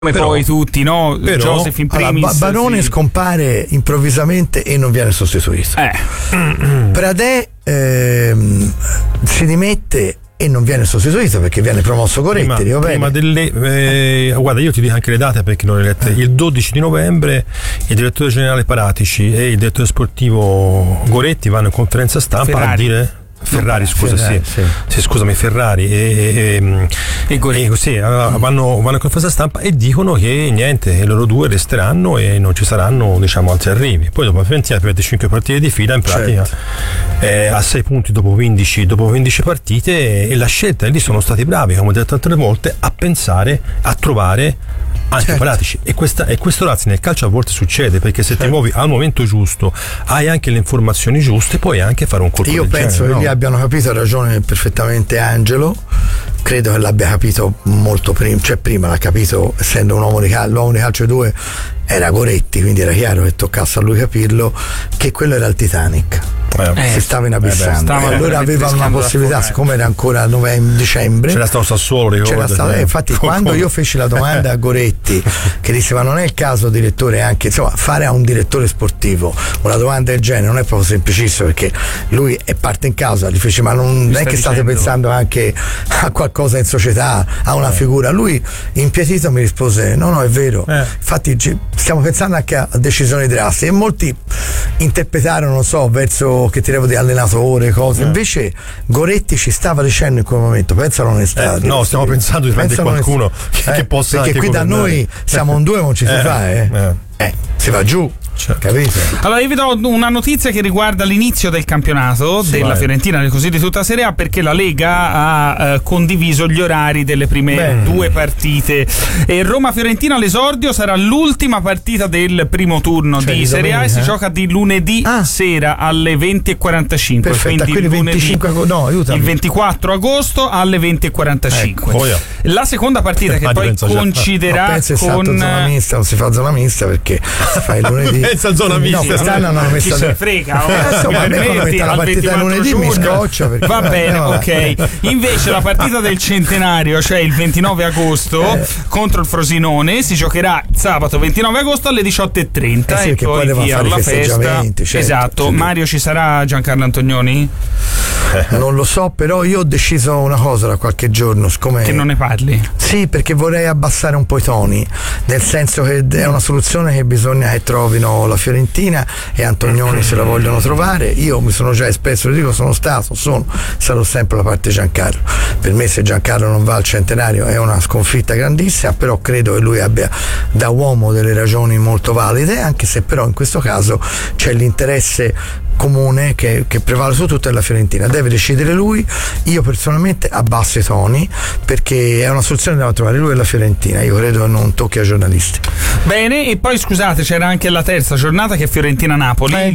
Però, poi tutti, no? Però, Joseph in primis. Barone scompare improvvisamente e non viene sostituito. Pradè si dimette e non viene sostituito perché viene promosso Goretti. Prima guarda, io ti dico anche le date perché non le lette. Il 12 di novembre il direttore generale Paratici e il direttore sportivo Goretti vanno in conferenza stampa a dire Ferrari, scusami, Ferrari e così vanno in conferenza stampa e dicono che niente, loro due resteranno e non ci saranno, diciamo, altri arrivi. Poi dopo Fiorentina perde 5 partite di fila, in pratica a 6 punti dopo 15 partite, e la scelta, e lì sono stati bravi, come ho detto altre volte, a pensare, a trovare anche Paratici, e questo ragazzi nel calcio a volte succede, perché se ti muovi al momento giusto, hai anche le informazioni giuste, puoi anche fare un colpo. Io penso che lì abbiano capito, ha ragione perfettamente Angelo, credo che l'abbia capito molto prima, cioè prima l'ha capito, essendo un uomo di calcio 2 era Goretti, quindi era chiaro che toccasse a lui capirlo, che quello era il Titanic. Si stava inabissando, e allora avevano una possibilità, siccome era ancora dicembre, c'era stato Sassuolo, infatti quando io feci la domanda a Goretti, che disse ma non è il caso direttore, anche insomma fare a un direttore sportivo una domanda del genere non è proprio semplicissimo, perché lui parte in causa, gli fece ma non è che state pensando anche a qualcosa in società, a una figura? Lui impietito mi rispose no è vero, infatti stiamo pensando anche a decisioni drastiche, e molti interpretarono, non so, verso che tiravo di allenatore, cose. Invece Goretti ci stava dicendo in quel momento, pensa all'onestà. No, stiamo pensando di prendere qualcuno che possa, perché qui da noi siamo un 2 non ci si fa, si va giù. Capite? Allora io vi do una notizia che riguarda l'inizio del campionato della Fiorentina, così di tutta la Serie A, perché la Lega ha condiviso gli orari delle prime 2 partite, e Roma-Fiorentina all'esordio sarà l'ultima partita del primo turno di Serie A, e si gioca di lunedì sera alle 20:45. Perfetto, quindi il 24 agosto alle 20:45. La seconda partita che poi coinciderà con zona mista, non si fa zona mista perché fai il lunedì. Zona mista, quest'anno hanno messo, chi se ne frega, la partita lunedì mi scoccia perché, va bene, ok. Invece la partita del centenario, cioè il 29 agosto contro il Frosinone, si giocherà sabato 29 agosto alle 18:30 e poi via alla festa. Esatto. Mario, ci sarà Giancarlo Antonioni? Non lo so, però io ho deciso una cosa da qualche giorno, siccome che non ne parli. Sì, perché vorrei abbassare un po' i toni, nel senso che è una soluzione che bisogna che trovino la Fiorentina e Antonioni se la vogliono trovare. Io mi sono già espresso, lo dico, sarò sempre la parte Giancarlo. Per me, se Giancarlo non va al centenario è una sconfitta grandissima, però credo che lui abbia da uomo delle ragioni molto valide, anche se però in questo caso c'è l'interesse comune che prevale su tutto, è la Fiorentina. Deve decidere lui. Io personalmente abbasso i toni, perché è una soluzione che devono trovare lui e la Fiorentina. Io credo che non tocchi ai giornalisti. Bene, e poi scusate, c'era anche la terza giornata che è Fiorentina-Napoli il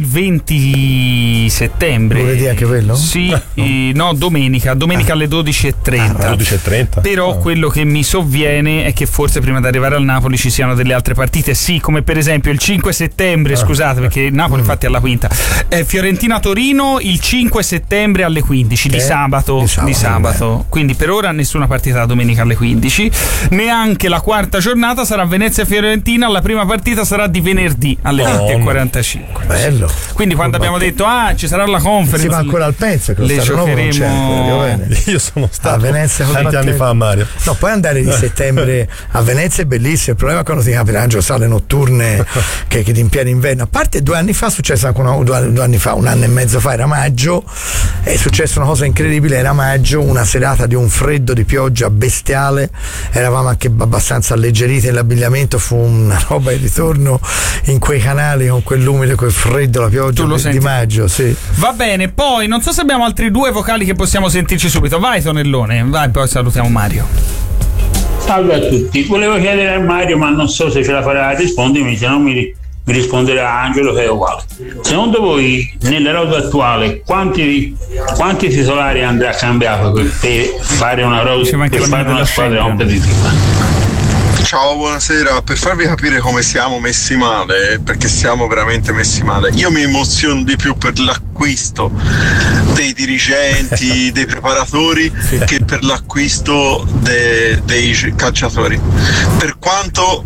20 settembre. Lunedì anche quello? Sì, no, domenica alle 12:30. 12:30. Però quello che mi sovviene è che forse prima di arrivare al Napoli ci siano delle altre partite, sì, come per esempio il 5 settembre, scusate, perché Napoli infatti è alla quinta. Fiorentina-Torino il 5 settembre alle 15 di sabato. Quindi per ora nessuna partita la domenica alle 15. Neanche la quarta giornata sarà Venezia-Fiorentina, la prima partita sarà di venerdì alle 20:45. Bello. Quindi quando abbiamo detto ci sarà la conference, si va ancora al Penso che le giocheremo. Io sono stato a Venezia tanti anni fa, Mario. No, poi andare di settembre a Venezia è bellissimo. Il problema è quando ti capita Angelo, sale notturne che ti in pieno inverno. A parte 2 anni fa è successo anche 2 anni fa, 1 anno e mezzo fa, era maggio, è successa una cosa incredibile, era maggio, una serata di un freddo di pioggia bestiale, eravamo anche abbastanza alleggeriti nell'abbigliamento, fu una roba di ritorno in quei canali con quell'umido, quel freddo, la pioggia di maggio, sì. Va bene, poi non so se abbiamo altri 2 vocali che possiamo sentirci subito. Vai Tonellone, vai, poi salutiamo Mario. Salve a tutti, volevo chiedere a Mario, ma non so se ce la farà a rispondermi, se no mi risponderà Angelo che è uguale. Secondo voi nella rosa attuale quanti titolari andrà cambiato per fare una rosa, per fare una squadra competitiva? Ciao, buonasera. Per farvi capire come siamo messi male, perché siamo veramente messi male, io mi emoziono di più per l'acquisto dei dirigenti, dei preparatori, che per l'acquisto dei calciatori. Per quanto